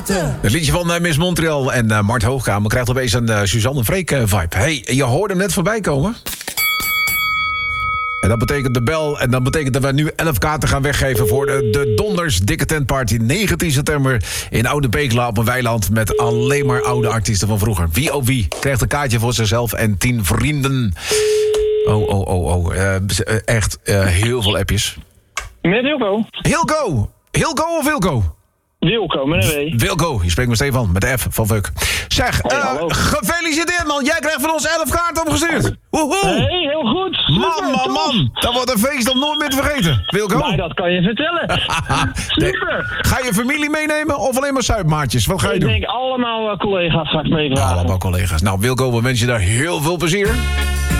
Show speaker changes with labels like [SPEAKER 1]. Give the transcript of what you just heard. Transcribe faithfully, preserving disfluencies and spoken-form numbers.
[SPEAKER 1] Het liedje van uh, Miss Montreal en uh, Mart Hoogkamer krijgt opeens een uh, Suzanne Freek uh, vibe. Hey, je hoorde hem net voorbij komen. En dat betekent de bel. En dat betekent dat we nu elf kaarten gaan weggeven voor de, de Donders Dikke Tentparty. negentien september in Oude Beekla op een weiland met alleen maar oude artiesten van vroeger. Wie oh wie krijgt een kaartje voor zichzelf en tien vrienden. Oh, oh, oh, oh. Uh, echt uh, heel veel appjes.
[SPEAKER 2] Met Hilco.
[SPEAKER 1] Hilco! Hilco of Wilco?
[SPEAKER 2] Wilco, met een W.
[SPEAKER 1] Wilco, je spreekt met Stefan, met de F van Fuck. Zeg,
[SPEAKER 2] Hey,
[SPEAKER 1] uh,
[SPEAKER 2] hallo.
[SPEAKER 1] gefeliciteerd man, jij krijgt van ons elf kaarten opgestuurd. Woehoe!
[SPEAKER 2] Hey, heel goed. Super,
[SPEAKER 1] Man, man,
[SPEAKER 2] tof.
[SPEAKER 1] man, dat wordt een feest om nooit meer te vergeten. Wilco?
[SPEAKER 2] Maar dat kan je vertellen.
[SPEAKER 1] Nee.
[SPEAKER 2] Super.
[SPEAKER 1] Ga je familie meenemen of alleen maar suipmaatjes? Wat ga je
[SPEAKER 2] Ik
[SPEAKER 1] doen?
[SPEAKER 2] denk allemaal uh, collega's straks meevragen.
[SPEAKER 1] Allemaal collega's. Nou, Wilco, we wensen je daar heel veel plezier.